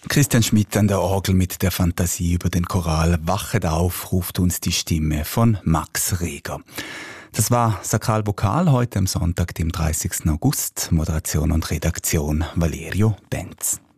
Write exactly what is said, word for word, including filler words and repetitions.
Christian Schmidt an der Orgel mit der Fantasie über den Choral Wachet auf, ruft uns die Stimme von Max Reger. Das war Sakralvokal heute am Sonntag, dem dreißigsten August. Moderation und Redaktion Valerio Benz.